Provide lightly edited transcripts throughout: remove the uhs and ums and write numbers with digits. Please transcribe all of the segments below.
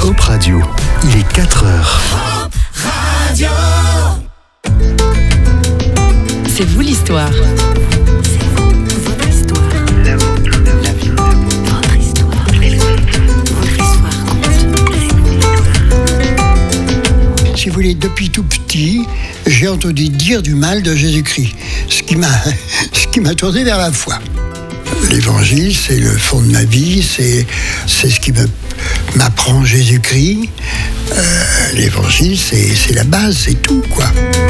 Hop Radio. Il est 4 heures. Hop Radio. C'est vous l'histoire. C'est vous, votre histoire. La vôtre, la vie. Votre histoire. Votre histoire. Si vous voulez, depuis tout petit, j'ai entendu dire du mal de Jésus-Christ, ce qui m'a tourné vers la foi. L'évangile, c'est le fond de ma vie, c'est ce qui m'apprend Jésus-Christ. L'évangile, c'est la base, c'est tout, quoi.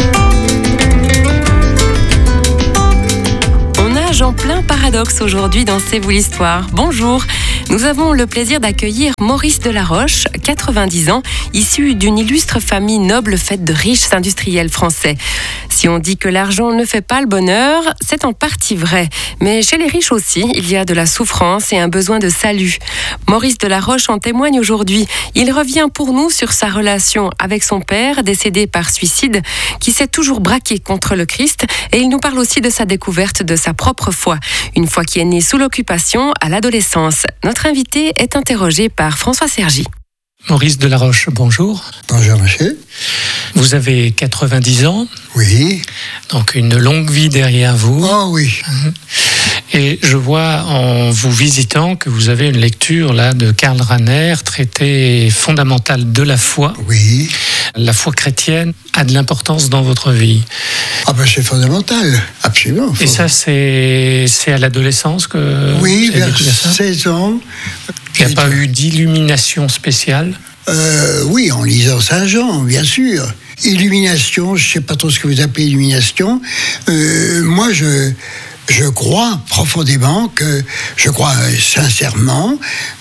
On nage en plein paradoxe aujourd'hui dans C'est vous l'histoire. Bonjour, nous avons le plaisir d'accueillir Maurice Delaroche, 90 ans, issu d'une illustre famille noble faite de riches industriels français. Si on dit que l'argent ne fait pas le bonheur, c'est en partie vrai. Mais chez les riches aussi, il y a de la souffrance et un besoin de salut. Maurice Delaroche en témoigne aujourd'hui. Il revient pour nous sur sa relation avec son père, décédé par suicide, qui s'est toujours braqué contre le Christ. Et il nous parle aussi de sa découverte de sa propre foi, une foi qui est née sous l'occupation à l'adolescence. Notre invité est interrogé par François Sergi. Maurice Delaroche, bonjour. Bonjour, monsieur. Vous avez 90 ans. Oui. Donc une longue vie derrière vous. Oh oui. Et je vois en vous visitant que vous avez une lecture là de Karl Rahner, traité fondamental de la foi. Oui. La foi chrétienne a de l'importance dans votre vie. Ah ben c'est fondamental, absolument. Et ça, c'est à l'adolescence que oui, vous avez vers découvert ça. 16 ans. Il n'y a pas eu d'illumination spéciale? Oui, en lisant Saint Jean, bien sûr. Illumination, je ne sais pas trop ce que vous appelez illumination. Moi, je crois profondément je crois sincèrement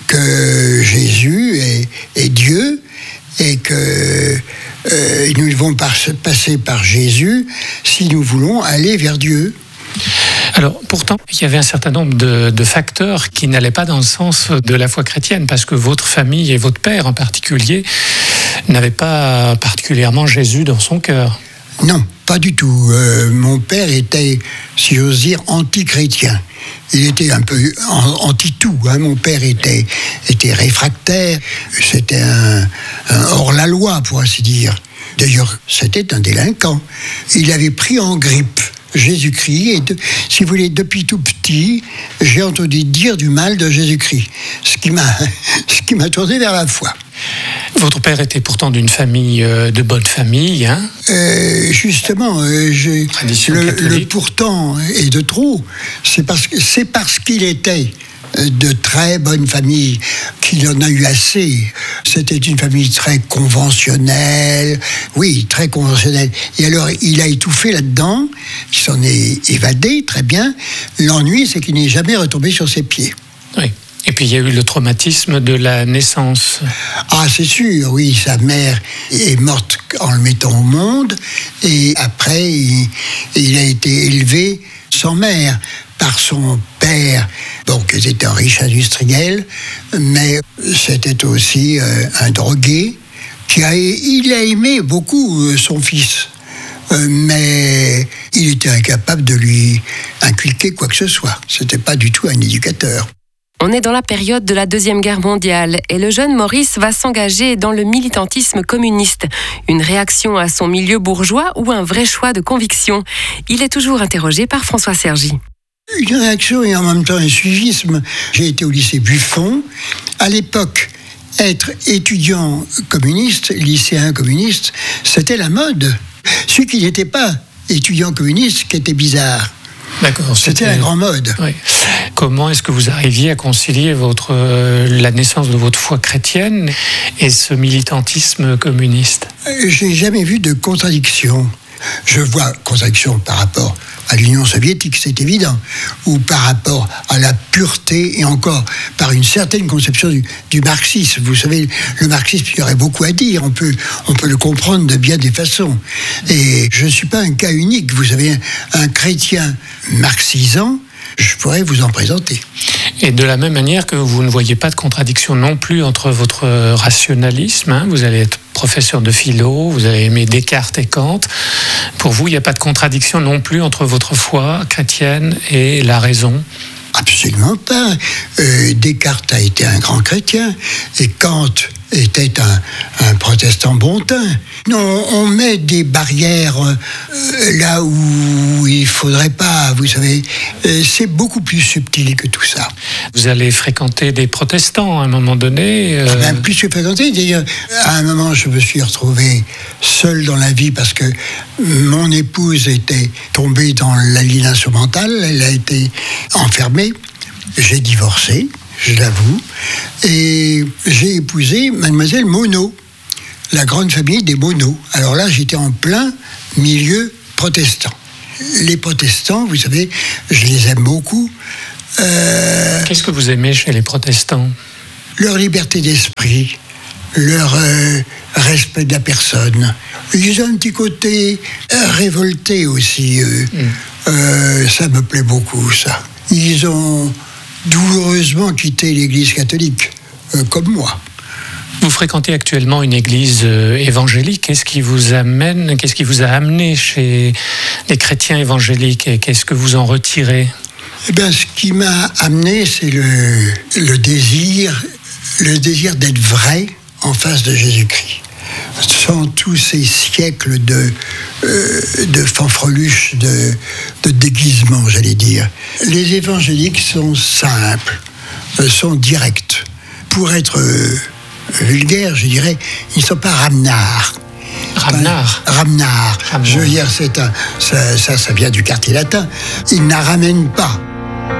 que Jésus est Dieu et que nous devons passer par Jésus si nous voulons aller vers Dieu. Alors, pourtant, il y avait un certain nombre de facteurs qui n'allaient pas dans le sens de la foi chrétienne, parce que votre famille et votre père en particulier n'avaient pas particulièrement Jésus dans son cœur. Non, pas du tout. Mon père était, si j'ose dire, anti-chrétien. Il était un peu anti-tout. Mon père était réfractaire. C'était un hors-la-loi, pour ainsi dire. D'ailleurs, c'était un délinquant. Il avait pris en grippe Jésus-Christ, et si vous voulez, depuis tout petit, j'ai entendu dire du mal de Jésus-Christ, ce qui m'a tourné vers la foi. Votre père était pourtant d'une famille, de bonne famille, hein? Justement, le pourtant est de trop. C'est parce qu'il était de très bonne famille qu'il en a eu assez. C'était une famille très conventionnelle, oui, très conventionnelle. Et alors, il a étouffé là-dedans, il s'en est évadé, très bien. L'ennui, c'est qu'il n'est jamais retombé sur ses pieds. Oui. Et puis, il y a eu le traumatisme de la naissance. Ah, c'est sûr, oui, sa mère est morte en le mettant au monde, et après, il a été élevé sans mère par son père, donc c'était un riche industriel, mais c'était aussi un drogué il a aimé beaucoup son fils, mais il était incapable de lui inculquer quoi que ce soit. C'était pas du tout un éducateur. On est dans la période de la Deuxième Guerre mondiale et le jeune Maurice va s'engager dans le militantisme communiste. Une réaction à son milieu bourgeois ou un vrai choix de conviction? Il est toujours interrogé par François Sergi. Une réaction et en même temps un suivisme. J'ai été au lycée Buffon. À l'époque, être étudiant communiste, lycéen communiste, c'était la mode. Celui qui n'était pas étudiant communiste, qui était bizarre. D'accord. C'était la grande mode. Oui. Comment est-ce que vous arriviez à concilier la naissance de votre foi chrétienne et ce militantisme communiste? J'ai jamais vu de contradiction. Je vois contradiction par rapport à l'Union soviétique, c'est évident, ou par rapport à la pureté, et encore par une certaine conception du marxisme. Vous savez, le marxisme, il y aurait beaucoup à dire, on peut le comprendre de bien des façons. Et je ne suis pas un cas unique, vous avez un chrétien marxisant, je pourrais vous en présenter. Et de la même manière que vous ne voyez pas de contradiction non plus entre votre rationalisme, vous allez être professeur de philo, vous avez aimé Descartes et Kant. Pour vous, il n'y a pas de contradiction non plus entre votre foi chrétienne et la raison? Absolument pas. Descartes a été un grand chrétien et Kant était un protestant bon teint. Non, on met des barrières là où il faudrait pas, vous savez. C'est beaucoup plus subtil que tout ça. Vous allez fréquenter des protestants à un moment donné Plus que fréquenter, d'ailleurs, à un moment, je me suis retrouvé seul dans la vie parce que mon épouse était tombée dans l'aliénation mentale, elle a été enfermée. J'ai divorcé, je l'avoue, et j'ai épousé mademoiselle Monod, la grande famille des Monod. Alors là, j'étais en plein milieu protestant. Les protestants, vous savez, je les aime beaucoup. Qu'est-ce que vous aimez chez les protestants ? Leur liberté d'esprit, leur respect de la personne. Ils ont un petit côté révolté aussi. Ça me plaît beaucoup, ça. Ils ont douloureusement quitté l'Église catholique, comme moi. Vous fréquentez actuellement une église évangélique. Qu'est-ce qui vous a amené chez les chrétiens évangéliques et qu'est-ce que vous en retirez ? Eh bien, ce qui m'a amené, c'est le désir d'être vrai en face de Jésus-Christ. Sans tous ces siècles de fanfreluches, de déguisements, j'allais dire. Les évangéliques sont simples, sont directs. Pour être vulgaire, je dirais, ils ne sont pas ramenards. Ramenard. Je veux dire, ça vient du quartier latin. Ils ne ramènent pas.